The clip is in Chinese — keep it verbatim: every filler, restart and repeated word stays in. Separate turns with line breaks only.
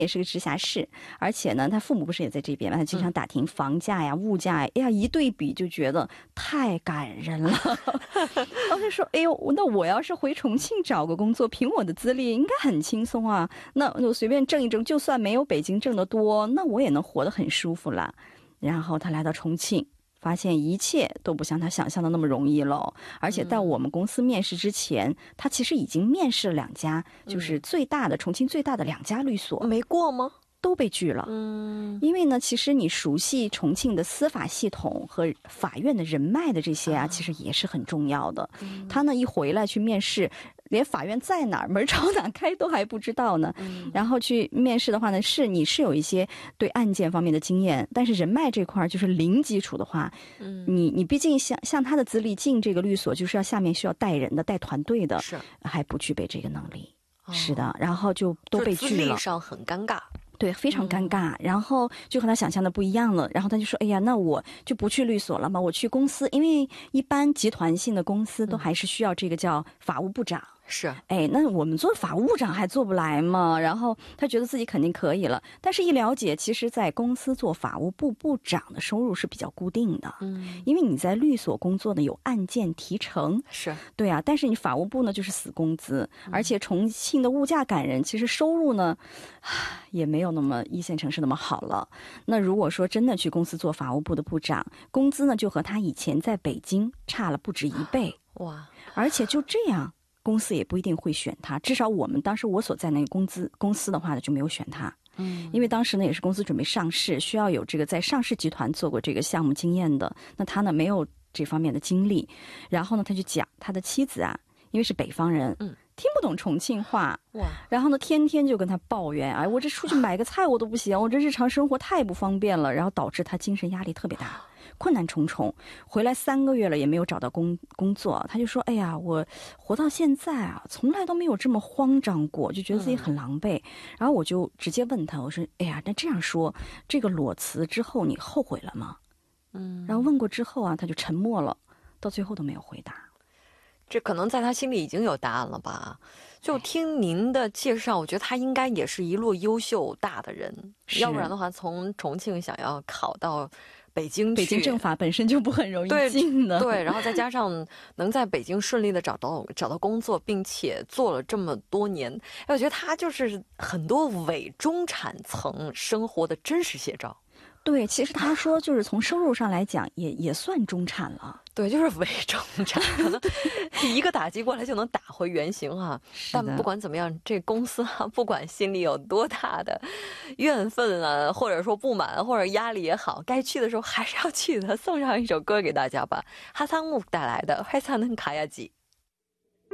也是个直辖市，而且呢他父母不是也在这边嘛，他经常打听房价呀、物价呀，哎呀一对比就觉得太感人了。我就说哎呦，那我要是回重庆找个工作，凭我的资历应该很轻松啊，那我随便挣一挣，就算没有北京挣得多，那我也能活得很舒服了。然后他来到重庆，发现一切都不像他想象的那么容易了，而且到我们公司面试之前，他其实已经面试了两家，就是最大的重庆最大的两家律所，
没过吗？
都被拒了。
嗯，
因为呢其实你熟悉重庆的司法系统和法院的人脉的这些啊，其实也是很重要的。他呢一回来去面试，连法院在哪儿门朝哪开都还不知道呢。然后去面试的话呢，是你是有一些对案件方面的经验，但是人脉这块就是零基础的话，你你毕竟像像他的资历进这个律所，就是要下面需要带人的带团队的，
是
还不具备这个能力。是的，然后就都被拒了，
资历上很尴尬。
对，非常尴尬、嗯、然后就和他想象的不一样了，然后他就说哎呀，那我就不去律所了嘛，我去公司，因为一般集团性的公司都还是需要这个叫法务部长、嗯、是，哎，那我们做法务部长还做不来嘛，然后他觉得自己肯定可以了，但是一了解，其实在公司做法务部部长的收入是比较固定的，嗯，因为你在律所工作呢有案件提成，是对啊，但是你法务部呢就是死工资、嗯、而且重庆的物价感人，其实收入呢也没有那么一线城市那么好了。那如果说真的去公司做法务部的部长，工资呢就和他以前在北京差了不止一倍，哇！而且就这样公司也不一定会选他，至少我们当时我所在那个公司公司的话呢就没有选他，嗯，因为当时呢也是公司准备上市，需要有这个在上市集团做过这个项目经验的，那他呢没有这方面的经历。然后呢他就讲他的妻子啊，因为是北方人，嗯，听不懂重庆话，哇！然后呢，天天就跟他抱怨，哎，我这出去买个菜我都不行，我这日常生活太不方便了，然后导致他精神压力特别大，困难重重。回来三个月了也没有找到工工作，他就说，哎呀，我活到现在啊，从来都没有这么慌张过，就觉得自己很狼狈。嗯、然后我就直接问他，我说，哎呀，那这样说，这个裸辞之后你后悔了吗？嗯，然后问过之后啊，他就沉默了，到最后都没有回答。
这可能在他心里已经有答案了吧？就听您的介绍，我觉得他应该也是一路优秀大的人，要不然的话，从重庆想要考到北京去，
北京政法本身就不很容易进的，
对，对，然后再加上能在北京顺利的找到找到工作，并且做了这么多年，我觉得他就是很多伪中产层生活的真实写照。
对，其实他说就是从收入上来讲也也算中产了，
对，就是伪中产，可能一个打击过来就能打回原形啊。但不管怎么样，这公司啊，不管心里有多大的怨愤啊，或者说不满或者压力也好，该去的时候还是要去的。送上一首歌给大家吧，哈桑木带来的《회사는 가야지》。